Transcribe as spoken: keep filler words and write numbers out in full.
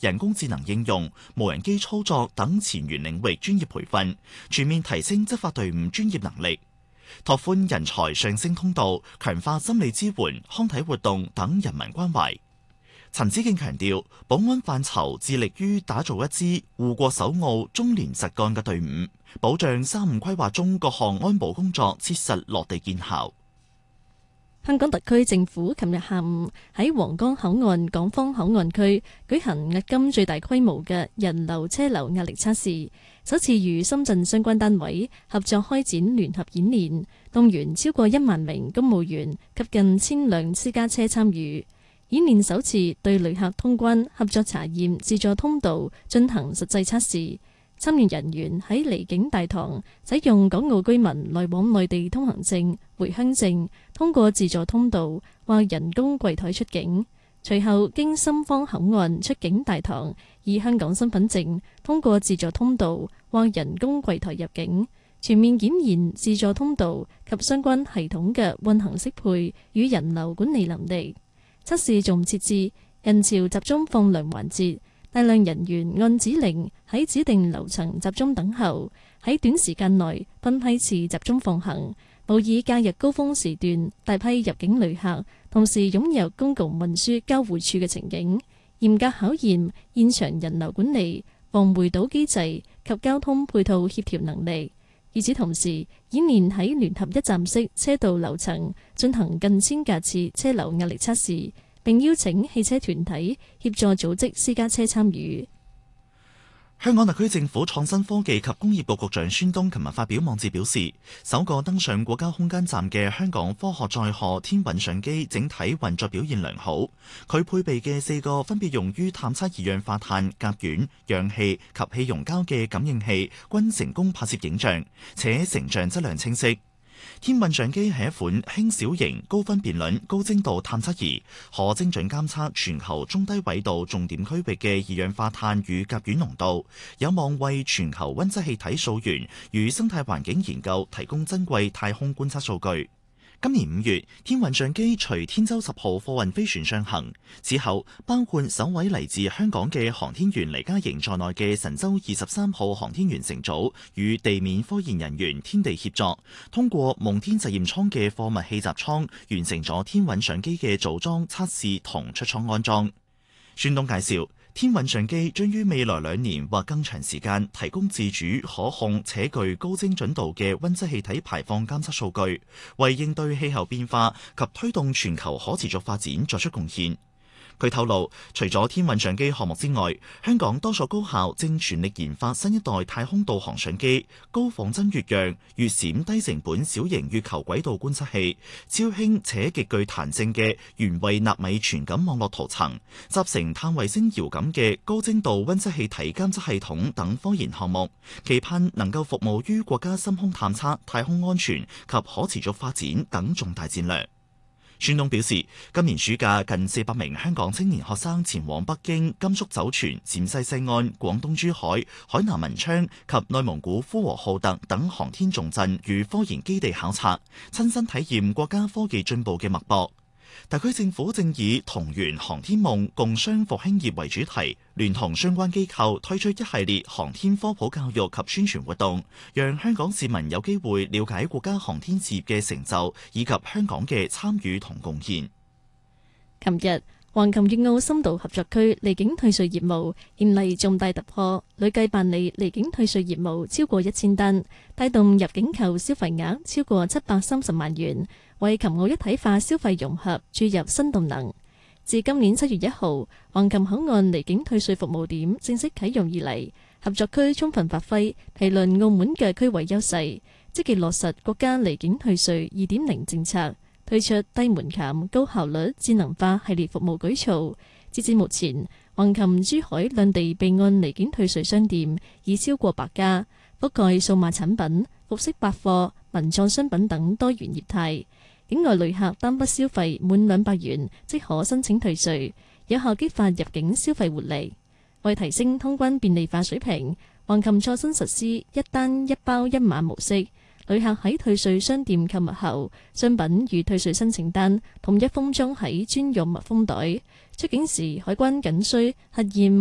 人工智能應用、無人機操作等前沿領域專業培訓，全面提升執法隊伍專業能力，拓寬人才上升通道，強化心理支援、康體活動等人民關懷。陳子敬強調，保安範疇致力於打造一支護國守澳、忠廉實幹嘅隊伍，保障三五規劃中各項安保工作切實落地見效。 香港特區政府琴日下午喺皇崗口岸港方口岸區舉行迄今最大規模嘅人流車流壓力測試，首次與深圳相關單位合作開展聯合演練，動員超過一萬名公務員及近千輛私家車參與。演練首次對旅客通關合作查驗自助通道進行實際測試，參與人員喺離境大堂使用港澳居民來往內地通行證、回鄉證，通過自助通道或人工櫃台出境，隨後經深方口岸出境大堂以香港身份證通過自助通道或人工櫃台入境，全面檢驗自助通道及相關系統嘅運行適配與人流管理能力。測試仲設置人潮集中放量環節，大量人員按指令喺指定樓層集中等候，喺短時間內分批次集中放行，模擬假日高峰時段大批入境旅客同時湧入公共運輸交匯處嘅情景，嚴格考驗現場人流管理、防回堵機制及交通配套協調能力。與此同時，演練喺聯合一站式車道樓層進行近千架次車流壓力測試，並邀請汽車團體協助組織私家車參與。 香港特區政府創新科技及工業局局長孫東琴日發表網誌表示，首個登上國家空間站嘅香港科學載荷天運相機整體運作表現良好。佢配備嘅四個分別用於探測二氧化碳、甲烷、氧氣及氣溶膠嘅感應器均成功拍攝影像，且成像質量清晰。天運相機係一款輕小型、高分辨率、高精度探測儀，可精準監測全球中低緯度重點區域嘅二氧化碳與甲烷濃度，有望為全球溫室氣體溯源與生態環境研究提供珍貴太空觀測數據。今年五月，天運相機隨天舟十號貨運飛船上行，此後包括首位嚟自香港嘅航天員黎嘉瑩在內嘅神舟二十三號航天員乘組與地面科研人員天地協作，通過夢天實驗艙嘅貨物氣閘艙完成咗天運相機嘅組裝、測試同出艙安裝。孫東介紹，天運相機將於未來兩年或更長時間提供自主、可控且具高精準度嘅溫室氣體排放監測數據，為應對氣候變化及推動全球可持續發展作出貢獻。佢透露，除咗天運相機項目之外，香港多所高校正全力研發新一代太空導航相機、高仿真月樣、月閃低成本小型月球軌道觀測器、超輕且極具彈性嘅原位納米傳感網絡圖層、集成碳衛星遙感嘅高精度溫室氣體監測系統等科研項目，期盼能夠服務於國家深空探測、太空安全及可持續發展等重大戰略。孫東表示，今年暑假近四百名香港青年學生前往北京、甘肅酒泉、陝西西安、廣東珠海、海南文昌及內蒙古呼和浩特等航天重鎮與科研基地考察，親身體驗國家科技進步嘅脈搏。特區政府正以同圓航天夢、共商復興業為主題，聯同相關機構推出一系列航天科普教育及宣傳活動，讓香港市民有機會了解國家航天事業嘅成就以及香港嘅參與同貢獻。 琴日，橫琴粵澳深度合作區離境退稅業務迎嚟重大突破，累計辦理離境退稅業務超過一千單，帶動入境購消費額超過七百三十萬元，為琴澳一體化消費融合注入新動能。自今年七月一號，橫琴口岸離境退稅服務點正式啟用以嚟，合作區充分發揮毗鄰澳門嘅區位優勢，積極落實國家離境退稅二點零政策，推出低門檻、高效率、智能化系列服務舉措。截至目前，橫琴、珠海兩地備案離境退稅商店已超過百家，覆蓋數碼產品、服飾百貨、文創商品等多元業態。境外旅客單筆消費滿兩百元即可申請退稅，有效激發入境消費活力。為提升通關便利化水平，橫琴創新實施一單一包一碼模式，旅客喺退稅商店購物後，商品與退稅申請單統一封裝喺專用密封袋，出境時海關僅需核驗